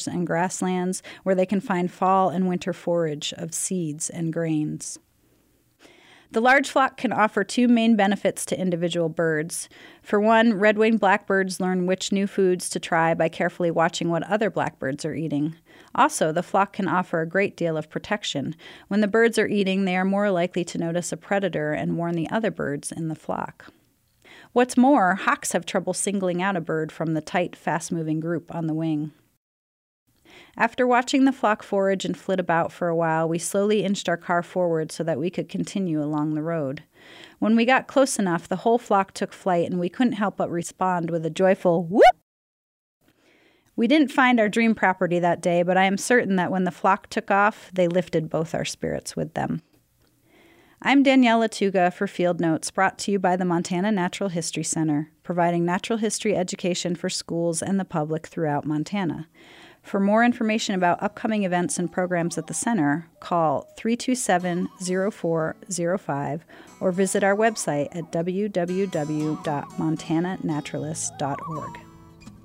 pastures and grasslands where they can find fall and winter forage of seeds and grains. The large flock can offer two main benefits to individual birds. For one, red-winged blackbirds learn which new foods to try by carefully watching what other blackbirds are eating. Also, the flock can offer a great deal of protection. When the birds are eating, they are more likely to notice a predator and warn the other birds in the flock. What's more, hawks have trouble singling out a bird from the tight, fast-moving group on the wing. After watching the flock forage and flit about for a while, we slowly inched our car forward so that we could continue along the road. When we got close enough, the whole flock took flight, and we couldn't help but respond with a joyful whoop. We didn't find our dream property that day, but I am certain that when the flock took off, they lifted both our spirits with them. I'm Danielle Latuga for Field Notes, brought to you by the Montana Natural History Center, providing natural history education for schools and the public throughout Montana. For more information about upcoming events and programs at the center, call 327-0405 or visit our website at www.montananaturalist.org.